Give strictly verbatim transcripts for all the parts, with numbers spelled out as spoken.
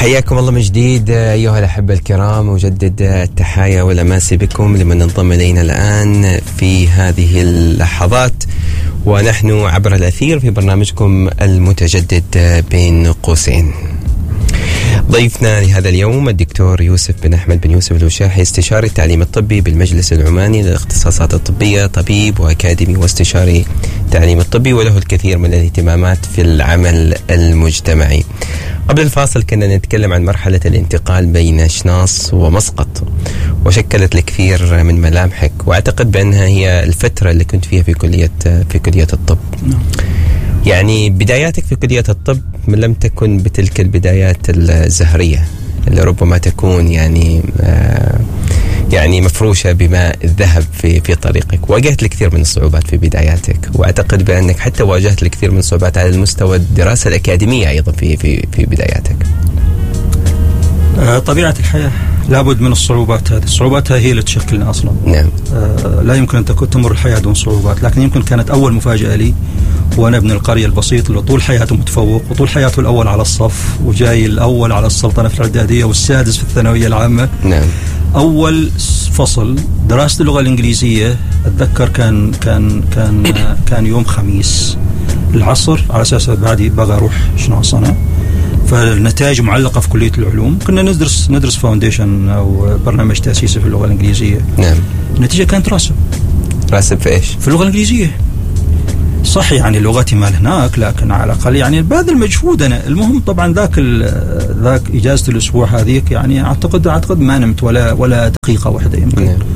حياكم الله من جديد أيها الأحبة الكرام، وجدد التحايا والأماسي بكم لمن انضم إلينا الآن في هذه اللحظات ونحن عبر الأثير في برنامجكم المتجدد بين قوسين. ضيفنا لهذا اليوم الدكتور يوسف بن أحمد بن يوسف الوشاحي، استشاري التعليم الطبي بالمجلس العماني للاختصاصات الطبية، طبيب وأكاديمي واستشاري التعليم الطبي، وله الكثير من الاهتمامات في العمل المجتمعي. قبل الفاصل كنا نتكلم عن مرحلة الانتقال بين شناص ومسقط، وشكلت الكثير من ملامحك، وأعتقد بأنها هي الفترة اللي كنت فيها في كلية في كلية الطب. يعني بداياتك في كلية الطب لم تكن بتلك البدايات الزهرية اللي ربما تكون يعني آه يعني مفروشة بماء الذهب في في طريقك. واجهت الكثير من الصعوبات في بداياتك، واعتقد بانك حتى واجهت الكثير من الصعوبات على المستوى الدراسة الأكاديمية ايضا في في في بداياتك. آه طبيعة الحياة لابد من الصعوبات، هذه الصعوبات هي اللي تشكلنا اصلا. نعم. آه لا يمكن ان تكون تمر الحياة دون صعوبات، لكن يمكن كانت اول مفاجأة لي وانا ابن القرية البسيط اللي طول حياته متفوق، وطول حياته الاول على الصف، وجاي الاول على السلطنة في الاعدادية والسادس في الثانوية العامة. نعم. أول فصل دراسة اللغة الإنجليزية أتذكر كان كان كان كان يوم خميس العصر، على أساس بعدي بقى أروح شناص أنا، فالنتائج معلقة في كلية العلوم. كنا ندرس ندرس فاونديشن أو برنامج تأسيسي في اللغة الإنجليزية. نعم. النتيجة كانت راسب. راسب في إيش؟ في اللغة الإنجليزية. صح يعني لغتي ما هناك، لكن على الأقل يعني بهذا المجهود أنا. المهم طبعا ذاك ذاك إجازة الأسبوع هذيك يعني أعتقد أعتقد ما نمت ولا ولا دقيقة واحدة يمكن. نعم.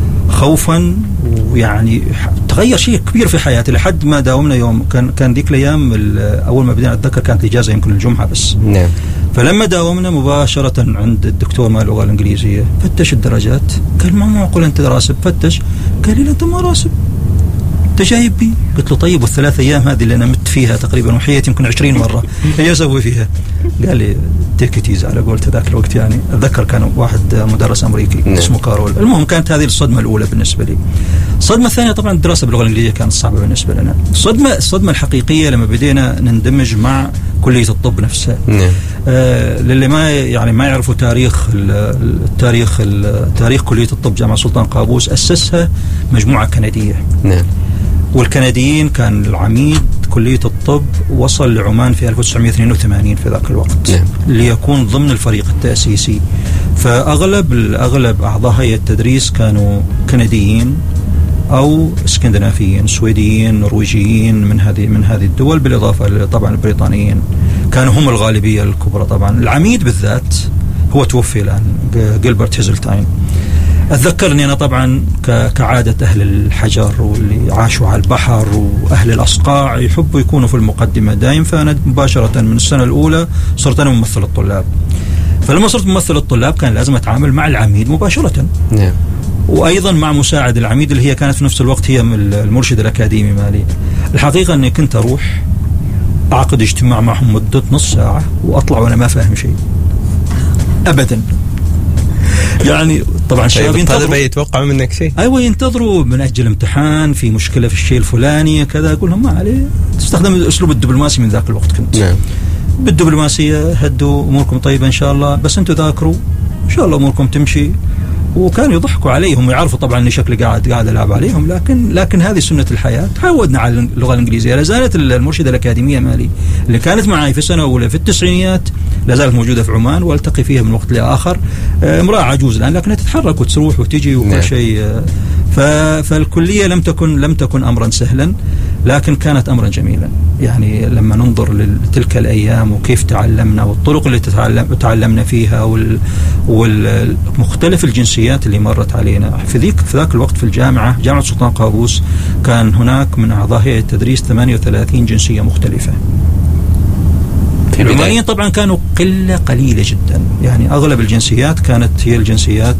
خوفا، ويعني تغير شيء كبير في حياتي لحد ما داومنا يوم. كان كان ذيك الأيام أول ما بدينا أتذكر كانت إجازة يمكن الجمعة بس. نعم. فلما داومنا مباشرة عند الدكتور مال اللغة الإنجليزية فتش الدرجات، قال ما معقول أنت راسب. فتش قال لي أنت ما راسب، انت جايب بي؟ قلت له طيب والثلاث ايام هذه اللي انا مت فيها تقريبا وحياتي يمكن عشرين مره ايش اسوي فيها؟ قال لي تيك تيز على قولت ذاك الوقت. يعني اتذكر كان واحد مدرس امريكي اسمه كارول. المهم كانت هذه الصدمه الاولى بالنسبه لي. الصدمه الثانيه طبعا الدراسه باللغه الانجليزيه كانت صعبه بالنسبه لنا. الصدمه الصدمه الحقيقيه لما بدينا نندمج مع كليه الطب نفسها. نعم. آه للي ما يعني ما يعرفوا تاريخ التاريخ تاريخ كليه الطب جامعه سلطان قابوس، اسسها مجموعه كنديه. نعم. والكنديين كان العميد كلية الطب وصل لعمان في ألف وتسعمائة واثنين وثمانين في ذاك الوقت. نعم. ليكون ضمن الفريق التأسيسي. فأغلب أغلب أعضاء هيئة التدريس كانوا كنديين أو اسكندنافيين، سويديين، نرويجيين، من هذه من هذه الدول، بالإضافة طبعا البريطانيين كانوا هم الغالبية الكبرى. طبعا العميد بالذات هو توفي الآن، جيلبرت هيزلتاين. أتذكر أني أنا طبعا كعادة أهل الحجر واللي عاشوا على البحر وأهل الأصقاع يحبوا يكونوا في المقدمة دائم، فأنا مباشرة من السنة الأولى صرت أنا ممثل الطلاب. فلما صرت ممثل الطلاب كان لازم أتعامل مع العميد مباشرة. نعم. وأيضا مع مساعد العميد اللي هي كانت في نفس الوقت هي المرشد الأكاديمي مالي. الحقيقة أني كنت أروح أعقد اجتماع معهم مدة نص ساعة وأطلع وأنا ما فاهم شيء أبدا. يعني طبعا الشباب ينتظروا يتوقعوا منك شيء. ايوه ينتظروا من اجل امتحان في مشكله في الشيء الفلاني كذا. اقول لهم ما عليه، تستخدم الاسلوب الدبلوماسي من ذاك الوقت كنت. نعم. بالدبلوماسيه هدوا اموركم طيبه ان شاء الله، بس انتم ذاكروا ان شاء الله اموركم تمشي. وكانوا يضحكوا عليهم ويعرفوا طبعا اني شكلي قاعد قاعد العب عليهم، لكن لكن هذه سنه الحياه. تعودنا على اللغه الانجليزيه. لا زالت المرشده الاكاديميه مالي اللي كانت معي في السنه الاولى في التسعينيات لا زالت موجوده في عمان، والتقي فيها من وقت لاخر. امراه عجوز الان لكنها تتحرك وتروح وتجي وكل نعم. شيء. فالكليه لم تكن لم تكن امرا سهلا، لكن كانت امرا جميلا. يعني لما ننظر لتلك الايام وكيف تعلمنا والطرق اللي تتعلم تعلمنا فيها وال والمختلف الجنسيات اللي مرت علينا في ذيك في ذاك الوقت في الجامعه جامعه سلطان قابوس كان هناك من اعضاء هيئه التدريس ثمانية وثلاثين جنسيه مختلفه. العمانيين طبعا كانوا قله قليله جدا، يعني اغلب الجنسيات كانت هي الجنسيات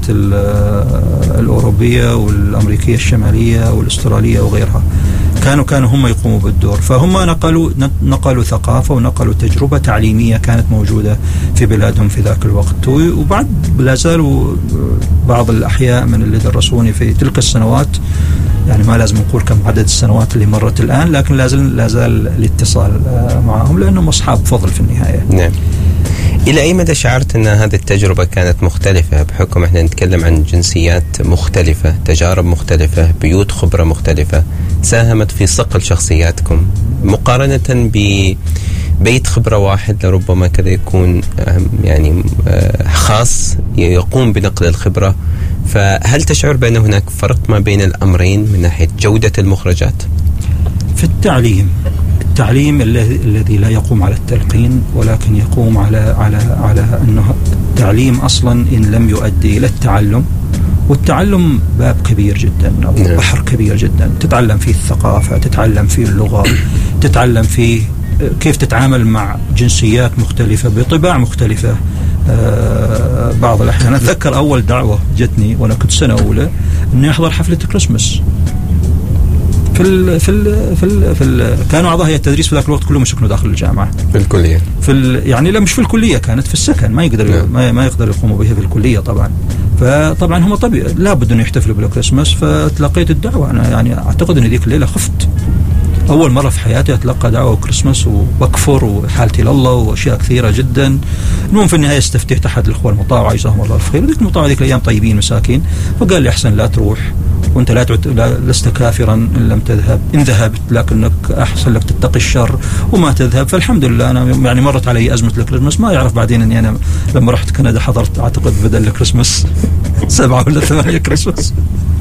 الاوروبيه والامريكيه الشماليه والاستراليه وغيرها. كانوا كانوا هم يقوموا بالدور، فهم نقلوا نقلوا ثقافه ونقلوا تجربه تعليميه كانت موجوده في بلادهم في ذاك الوقت. وبعد لا زالوا بعض الاحياء من اللي درسوني في تلك السنوات، يعني ما لازم نقول كم عدد السنوات اللي مرت الان، لكن لازال لا زال الاتصال معهم لانهم اصحاب فضل في النهايه. نعم. إلى أي مدى شعرت أن هذه التجربة كانت مختلفة بحكم إحنا نتكلم عن جنسيات مختلفة، تجارب مختلفة، بيوت خبرة مختلفة ساهمت في صقل شخصياتكم مقارنة ببيت خبرة واحد لربما كذا يكون يعني خاص يقوم بنقل الخبرة؟ فهل تشعر بأن هناك فرق ما بين الأمرين من ناحية جودة المخرجات؟ في التعليم التعليم الذي لا يقوم على التلقين ولكن يقوم على على على انه التعليم اصلا ان لم يؤدي الى التعلم، والتعلم باب كبير جدا او بحر كبير جدا، تتعلم فيه الثقافه، تتعلم فيه اللغه، تتعلم فيه كيف تتعامل مع جنسيات مختلفه بطباع مختلفه. آه بعض الاحيان اتذكر اول دعوه جتني وانا كنت سنه اولى اني احضر حفله كريسماس في ال في ال في ال في ال كانوا اعضاء هيئه التدريس في ذاك الوقت كلهم يسكنوا داخل الجامعه في الكليه في ال يعني لا مش في الكليه، كانت في السكن، ما يقدر ما, ما يقدر يقوموا بها في الكليه طبعا. فطبعا هم طبيعي لابد انه يحتفلوا بالكريسماس، فتلقيت الدعوه. انا يعني اعتقد ان ذيك الليله خفت، اول مره في حياتي اتلقى دعوه كريسماس وبكفر وحالتي لله واشياء كثيره جدا. المهم في النهايه استفتيت احد الاخوه المطاوعه عجزاهم الله الخير، ذيك المطاوعه ذيك الايام طيبين مساكين، فقال لي احسن لا تروح، وانت لا, تعت... لا لست كافرا ان لم تذهب، ان ذهبت لكنك احسن لك تتقي الشر وما تذهب. فالحمد لله انا يعني مرت علي ازمه الكريسماس، ما يعرف بعدين اني انا لما رحت كندا حضرت اعتقد بدل الكريسماس سبعه ولا ثمانيه كريسماس.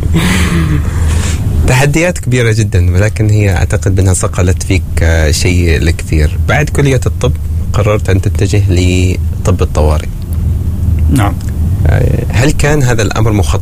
تحديات كبيرة جدا، ولكن هي أعتقد أنها صقلت فيك شيء الكثير. بعد كلية الطب قررت أن تتجه لطب الطوارئ. نعم. هل كان هذا الأمر مخطط